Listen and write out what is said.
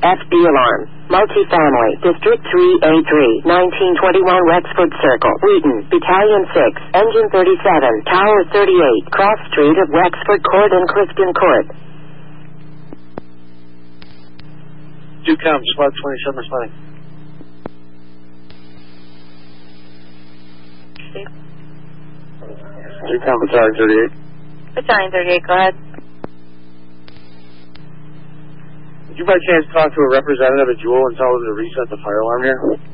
FB alarm. Multifamily, District 3A3, 1921 Wexford Circle, Wheaton, Battalion 6, Engine 37, Tower 38, Cross Street of Wexford Court and Clifton Court. 2 comes, Slug 27 responding. Steve? 2 comes, Battalion 38. Battalion 38, go ahead. Did you by chance talk to a representative at Jewel and tell them to reset the fire alarm here?